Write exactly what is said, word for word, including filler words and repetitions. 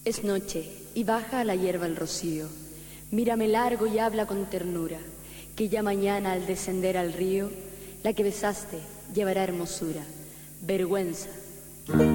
Es noche y baja a la hierba el rocío. Mírame largo y habla con ternura, que ya mañana al descender al río, la que besaste llevará hermosura, vergüenza.